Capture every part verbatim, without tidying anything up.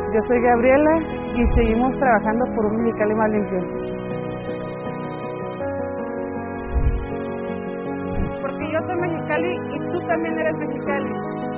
Yo soy Gabriela y seguimos trabajando por un Mexicali más limpio. Porque yo soy Mexicali y tú también eres Mexicali.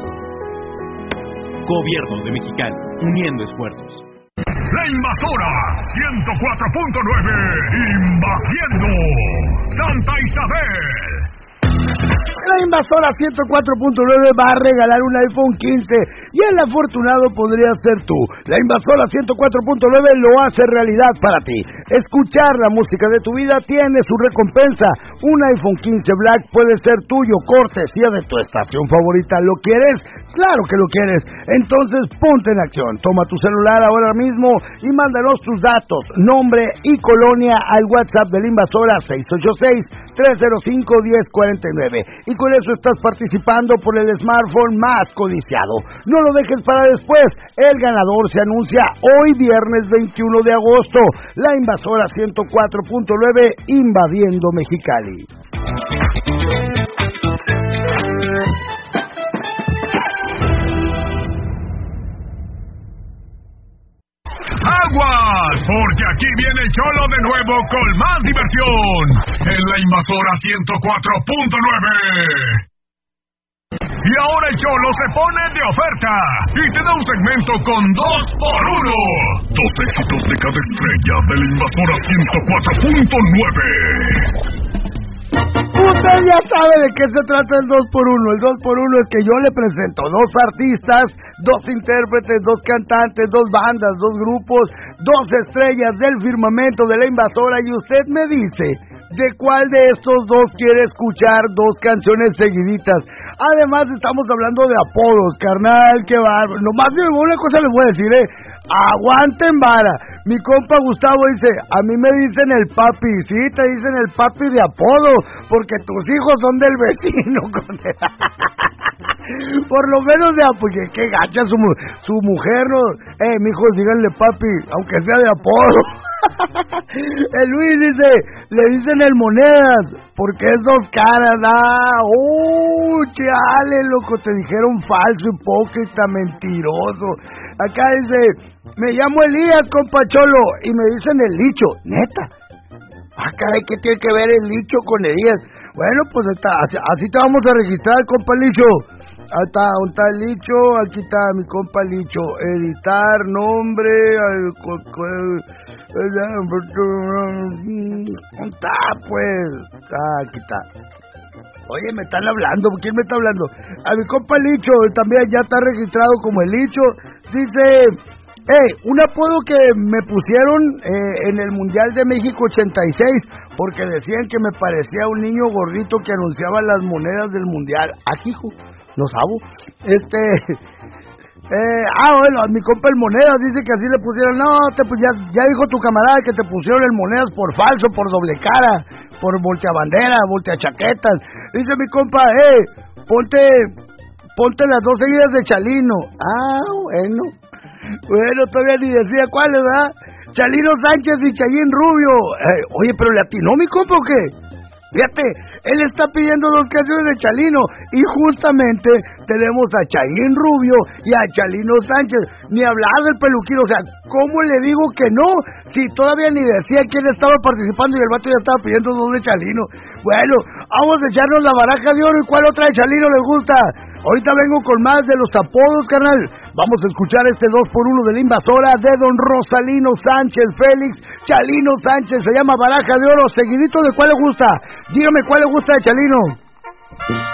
Gobierno de Mexicali, uniendo esfuerzos. La Invasora ciento cuatro punto nueve, invadiendo Santa Isabel. La Invasora ciento cuatro punto nueve va a regalar un iPhone quince y el afortunado podría ser tú. La Invasora ciento cuatro punto nueve lo hace realidad para ti. Escuchar la música de tu vida tiene su recompensa. Un iPhone quince Black puede ser tuyo, cortesía de tu estación favorita. ¿Lo quieres? Claro que lo quieres. Entonces ponte en acción. Toma tu celular ahora mismo y mándanos tus datos, nombre y colonia al WhatsApp de la Invasora seis ocho seis, tres cero cinco, uno cero cuatro nueve. Y con eso estás participando por el smartphone más codiciado. No lo dejes para después. El ganador se anuncia hoy viernes veintiuno de agosto. La Invasora ciento cuatro punto nueve invadiendo Mexicali. ¡Aguas! Porque aquí viene el Cholo de nuevo con más diversión en la Invasora ciento cuatro punto nueve. Y ahora el Cholo se pone de oferta y te da un segmento con dos por uno. Dos éxitos de cada estrella de la Invasora ciento cuatro punto nueve. Usted ya sabe de qué se trata el dos por uno. El dos por uno es que yo le presento dos artistas, dos intérpretes, dos cantantes, dos bandas, dos grupos, dos estrellas del firmamento de la Invasora y usted me dice de cuál de estos dos quiere escuchar dos canciones seguiditas. Además estamos hablando de apodos, carnal, que va. Nomás una cosa les voy a decir, eh. Aguanten vara. Mi compa Gustavo dice, a mí me dicen el papi. Sí, te dicen el papi de apodo, porque tus hijos son del vecino. Por lo menos de apodo. Que, que gacha su, su mujer, ¿no? Eh, mijos, díganle papi, aunque sea de apodo. El Luis dice, le dicen el monedas, porque es dos caras. Ah, oh, chale, loco, te dijeron falso, hipócrita, mentiroso. Acá dice, me llamo Elías, compa Cholo, y me dicen el Licho. Neta. Ah, caray, ¿qué tiene que ver el Licho con Elías? Bueno, pues está, así, así te vamos a registrar, compa Licho. Ahí está, ¿dónde está el Licho? Aquí está mi compa Licho. Editar, nombre... ¿Dónde está, pues? Ah, aquí está. Oye, me están hablando. ¿Quién me está hablando? A mi compa Licho, también ya está registrado como el Licho. Dice... Hey, un apodo que me pusieron eh, en el Mundial de México ochenta y seis, porque decían que me parecía un niño gordito que anunciaba las monedas del Mundial. Aquí, hijo, no sabo. Este... Eh, ah, bueno, mi compa el Monedas dice que así le pusieron. No, te, pues ya, ya dijo tu camarada que te pusieron el Monedas por falso, por doble cara, por volteabandera, volteachaquetas. Dice mi compa, eh, ponte, ponte las dos seguidas de Chalino. Ah, bueno. Bueno, todavía ni decía cuáles, ¿verdad? Chalino Sánchez y Chayín Rubio. Eh, oye, pero ¿le atinó mi compa o qué? Fíjate, él está pidiendo dos canciones de Chalino y justamente tenemos a Chayín Rubio y a Chalino Sánchez. Ni hablar del peluquero, o sea, ¿cómo le digo que no? Si todavía ni decía quién estaba participando y el vato ya estaba pidiendo dos de Chalino. Bueno, vamos a echarnos la baraja de oro y cuál otra de Chalino les gusta. Ahorita vengo con más de los apodos, carnal. Vamos a escuchar este dos por uno de la Invasora de don Rosalino Sánchez Félix. Chalino Sánchez, se llama Baraja de Oro. Seguidito, ¿de cuál le gusta? Dígame cuál le gusta de Chalino.